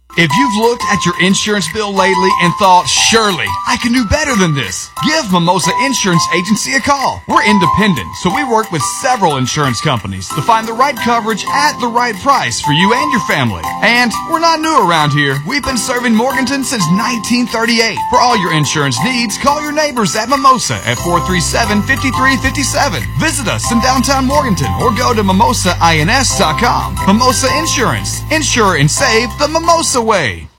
If you've looked at your insurance bill lately and thought, surely, I can do better than this, give Mimosa Insurance Agency a call. We're independent, so we work with several insurance companies to find the right coverage at the right price for you and your family. And we're not new around here. We've been serving Morganton since 1938. For all your insurance needs, call your neighbors at Mimosa at 437-5357. Visit us in downtown Morganton or go to mimosains.com. Mimosa Insurance. Insure and save the Mimosa way.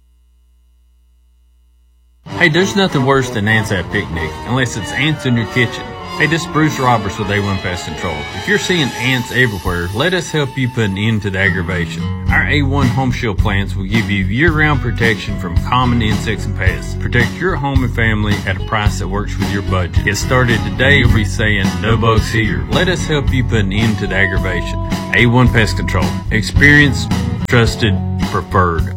Hey, there's nothing worse than ants at a picnic, unless it's ants in your kitchen. Hey, this is Bruce Roberts with A1 Pest Control. If you're seeing ants everywhere, let us help you put an end to the aggravation. Our A1 Home Shield plans will give you year-round protection from common insects and pests. Protect your home and family at a price that works with your budget. Get started today, you'll be saying, no bugs here. Let us help you put an end to the aggravation. A1 Pest Control. Experienced, trusted, preferred.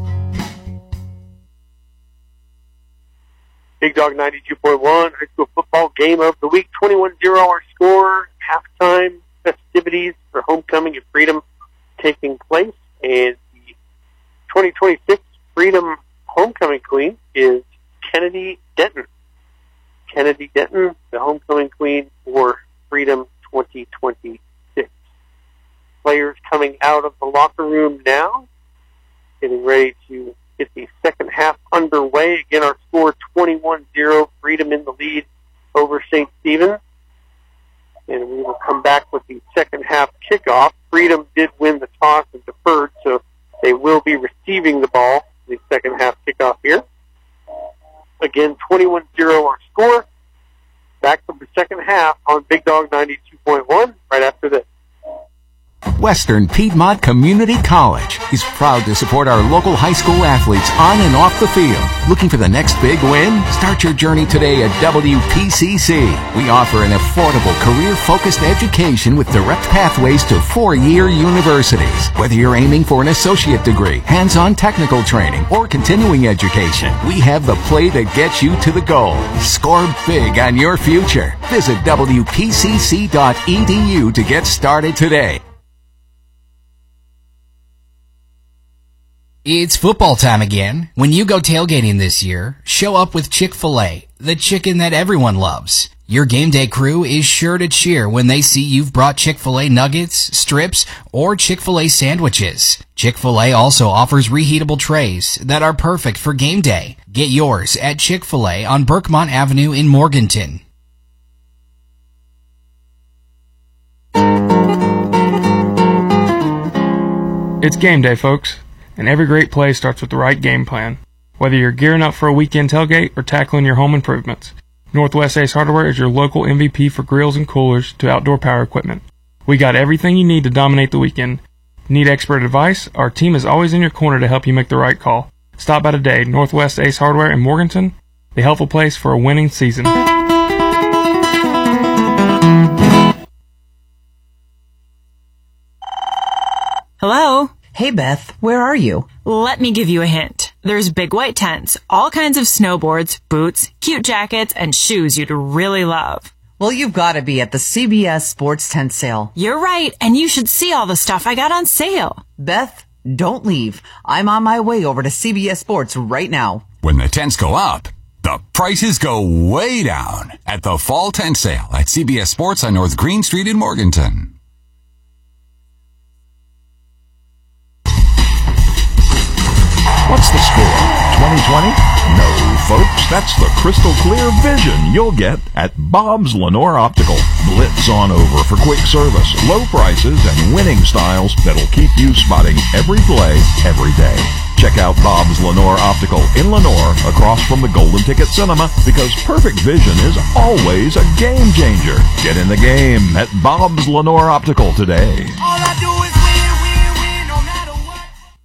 Big Dog 92.1, high school football game of the week, 21-0 our score, halftime festivities for homecoming at Freedom taking place, and the 2026 Freedom homecoming queen is Kennedy Denton. Kennedy Denton, the homecoming queen for Freedom 2026. Players coming out of the locker room now, getting ready to get the second half underway. Again, our score 21-0, Freedom in the lead over St. Stephen. And we will come back with the second half kickoff. Freedom did win the toss and deferred, so they will be receiving the ball for the second half kickoff here. Again, 21-0 our score. Back from the second half on Big Dog 92.1 right after this. Western Piedmont Community College is proud to support our local high school athletes on and off the field. Looking for the next big win? Start your journey today at WPCC. We offer an affordable, career-focused education with direct pathways to 4-year universities. Whether you're aiming for an associate degree, hands-on technical training, or continuing education, we have the play that gets you to the goal. Score big on your future. Visit WPCC.edu to get started today. It's football time again. When you go tailgating this year, show up with Chick-fil-A, the chicken that everyone loves. Your game day crew is sure to cheer when they see you've brought Chick-fil-A nuggets, strips, or Chick-fil-A sandwiches. Chick-fil-A also offers reheatable trays that are perfect for game day. Get yours at Chick-fil-A on Berkmont Avenue in Morganton. It's game day, folks. And every great play starts with the right game plan. Whether you're gearing up for a weekend tailgate or tackling your home improvements, Northwest Ace Hardware is your local MVP for grills and coolers to outdoor power equipment. We got everything you need to dominate the weekend. Need expert advice? Our team is always in your corner to help you make the right call. Stop by today, Northwest Ace Hardware in Morganton, the helpful place for a winning season. Hello? Hey, Beth, where are you? Let me give you a hint. There's big white tents, all kinds of snowboards, boots, cute jackets, and shoes you'd really love. Well, you've got to be at the CBS Sports Tent Sale. You're right, and you should see all the stuff I got on sale. Beth, don't leave. I'm on my way over to CBS Sports right now. When the tents go up, the prices go way down at the Fall Tent Sale at CBS Sports on North Green Street in Morganton. What's the score? 2020? No, folks, that's the crystal clear vision you'll get at Bob's Lenore Optical. Blitz on over for quick service, low prices, and winning styles that'll keep you spotting every play, every day. Check out Bob's Lenore Optical in Lenore, across from the Golden Ticket Cinema, because perfect vision is always a game changer. Get in the game at Bob's Lenore Optical today. All I do is win, no matter what.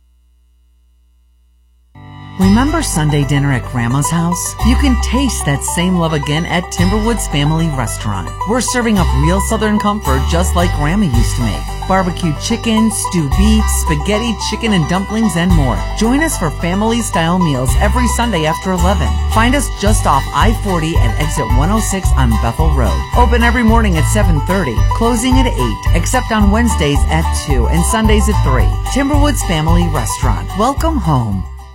Remember Sunday dinner at Grandma's house? You can taste that same love again at Timberwoods Family Restaurant. We're serving up real Southern comfort just like Grandma used to make. Barbecued chicken, stewed beef, spaghetti, chicken and dumplings, and more. Join us for family-style meals every Sunday after 11. Find us just off I-40 at exit 106 on Bethel Road. Open every morning at 7:30, closing at 8, except on Wednesdays at 2 and Sundays at 3. Timberwoods Family Restaurant. Welcome home.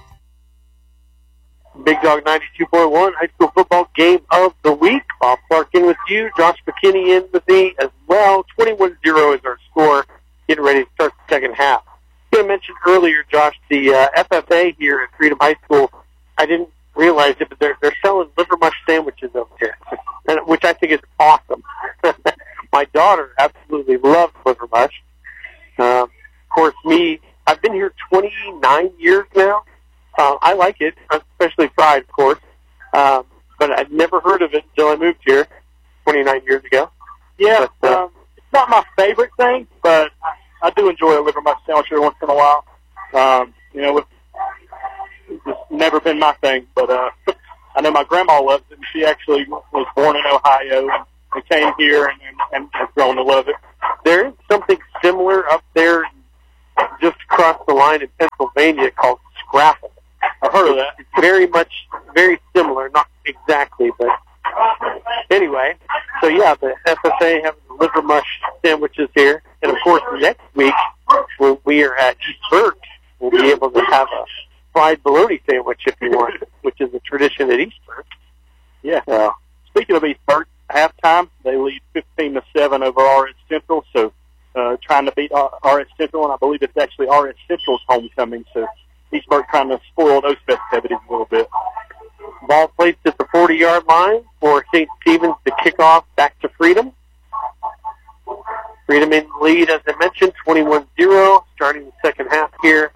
Big Dog 92.1 high school football game of the week. Bob Clark in with you. Josh McKinney in with me as well. 21-0 is our score. Getting ready to start the second half. I mentioned earlier, Josh, the FFA here at Freedom High School, I didn't realize it, but they're selling liver mush sandwiches over here, which I think is awesome. My daughter absolutely loves liver mush. Of course, I've been here 29 years now. I like it, especially fried, of course. But I'd never heard of it until I moved here 29 years ago. Yeah, it's not my favorite thing, but I do enjoy a liver mush sandwich every once in a while. It's just never been my thing, but I know my grandma loves it, and she actually was born in Ohio and came here and has grown to love it. There is something similar up there just across the line in Pennsylvania called Scraffle. I've heard of that. It's very similar, not exactly, but anyway. So yeah, the FFA having the liver mush sandwiches here. And of course, next week, when we are at East Burke, we'll be able to have a fried bologna sandwich if you want, which is a tradition at East Burke. Yeah. Speaking of East Burke, halftime, they lead 15-7 over RS Central, so trying to beat RS Central, and I believe it's actually RS Central's homecoming, so East Burke trying to spoil those festivities a little bit. Ball placed at the 40-yard line for St. Stephen's to kick off back to Freedom. Freedom in the lead, as I mentioned, 21-0, starting the second half here.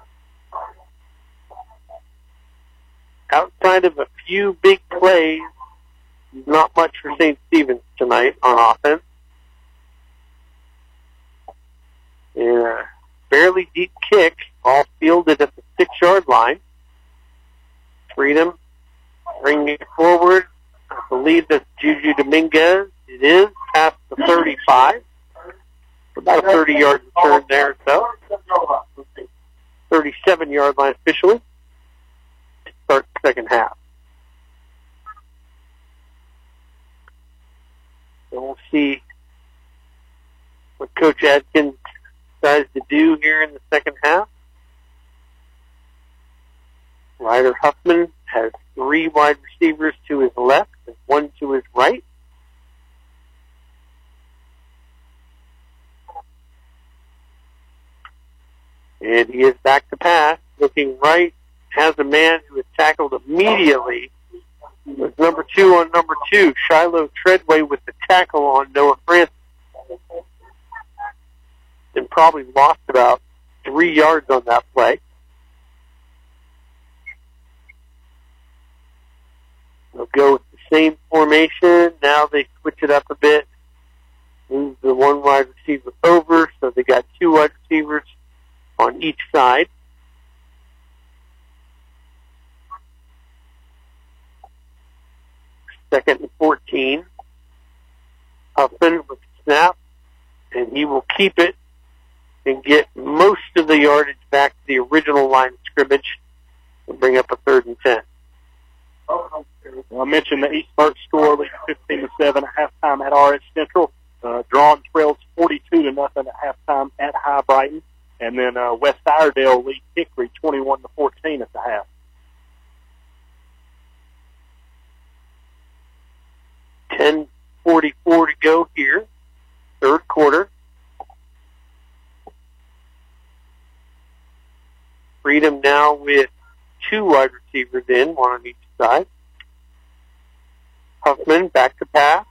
Outside of a few big plays, not much for St. Stephen's tonight on offense. Yeah, fairly deep kick, all fielded at the 6-yard line. Freedom bringing it forward. I believe that's Juju Dominguez. It is past the 35. About a 30-yard return there, so 37-yard line officially to start the second half. So we'll see what Coach Adkins decides to do here in the second half. Ryder Huffman has 3 wide receivers to his left and 1 to his right. And he is back to pass, looking right, has a man who is tackled immediately. With number 2 on number 2, Shiloh Treadway with the tackle on Noah Francis. And probably lost about 3 yards on that play. They'll go with the same formation. Now they switch it up a bit. Move the 1 wide receiver over, so they got 2 wide receivers on each side. Second and 14. Huffman with the snap, and he will keep it and get most of the yardage back to the original line of scrimmage and bring up a 3rd and 10. I mentioned the East Burke score leading 15-7 at halftime at RS Central. Drawn trails 42-0 at halftime at High Brighton. And then West Iredale leads Hickory 21-14 at the half. .44 to go here, third quarter. Freedom now with 2 wide receivers in, 1 on each side. Huffman back to pass.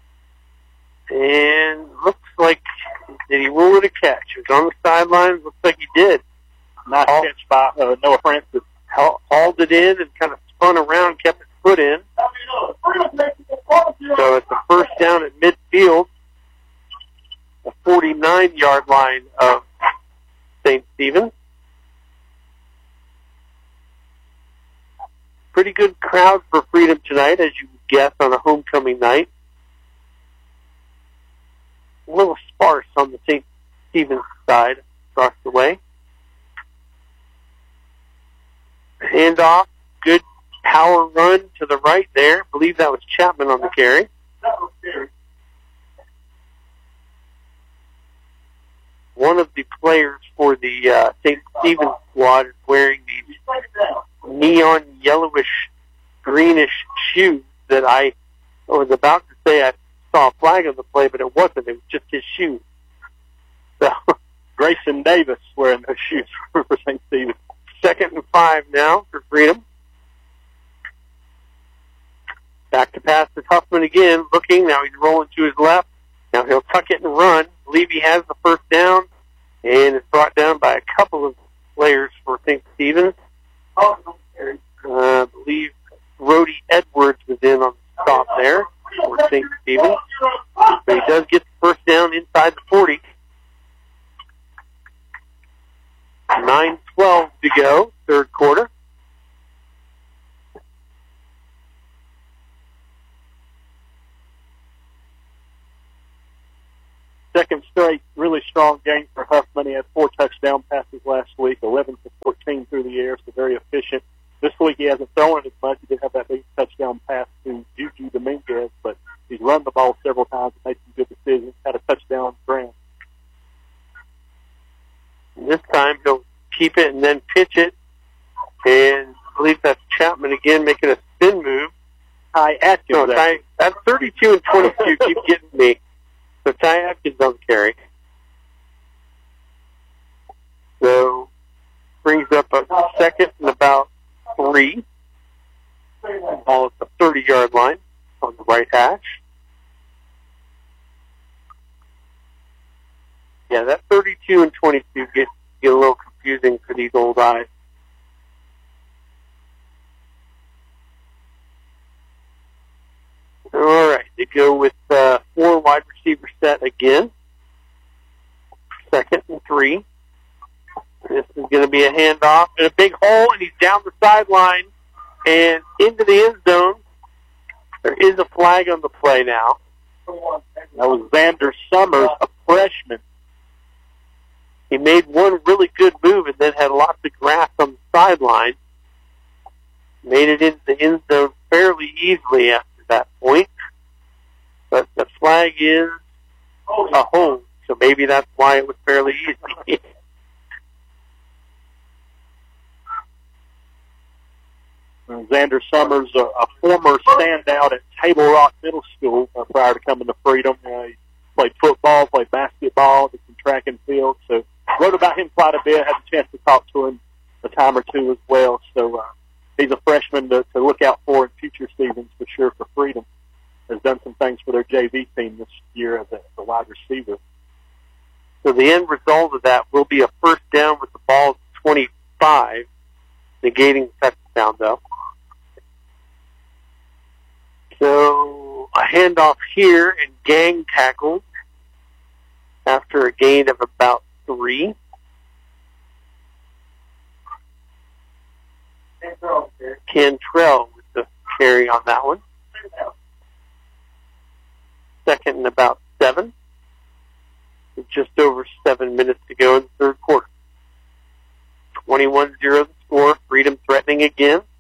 And looks like, did he rule it a catch? He was on the sidelines. Looks like he did. Nice catch by Noah Francis. Hauled it in and kind of spun around, kept his foot in. So it's a first down at midfield, the 49-yard line of St. Stephen's. Pretty good crowd for Freedom tonight, as you would guess, on a homecoming night. A little sparse on the St. Stephen's side across the way. Handoff, good power run to the right there. I believe that was Chapman on the carry. One of the players for the St. Stephen's squad is wearing these neon yellowish greenish shoes that I was about to say I saw a flag on the play, but it wasn't. It was just his shoes. So Grayson Davis wearing those shoes for St. Stephen. 2nd and 5 now for Freedom. Back to pass to Huffman again, looking. Now he's rolling to his left. Now he'll tuck it and run. I believe he has the first down, and it's brought down by a couple of players for St. Stephen's. I believe Brody Edwards was in on the stop there for St. Stephen's. But he does get the first down inside the 40. 9:12 to go, third quarter. Second straight really strong game for Huffman. He had 4 touchdown passes last week, 11 for 14 through the air, so very efficient. This week he hasn't thrown it as much. He did have that big touchdown pass to Juju Dominguez, but he's run the ball several times and made some good decisions. Had a touchdown on the ground. This time he'll keep it and then pitch it. And I believe that's Chapman again making a spin move. Ty Atkins. No, that's 32 and 22. Keep getting me. So Ty Atkins on the carry. So brings up a 2nd and about 3. Ball at the 30-yard line on the right hash. Yeah, that 32 and 22 get a little confusing for these old eyes. All right, they go with 4 wide receiver set again. 2nd and 3. This is going to be a handoff and a big hole, and he's down the sideline and into the end zone. There is a flag on the play now. That was Xander Summers, a freshman. He made one really good move and then had lots of grass on the sideline. Made it into the end zone fairly easily after that point. But the flag is a hold, so maybe that's why it was fairly easy. Xander Summers, a former standout at Table Rock Middle School prior to coming to Freedom. He played football, played basketball, did some track and field. So wrote about him quite a bit, had a chance to talk to him a time or two as well. So he's a freshman to look out for in future seasons for sure for Freedom. Has done some things for their JV team this year as a wide receiver. So the end result of that will be a first down with the ball at 25, negating the touchdown though. So a handoff here and gang tackled after a gain of about 3. Cantrell with the carry on that one. 2nd and about 7. With just over 7 minutes to go in the third quarter. 21-0 the score. Freedom threatening again.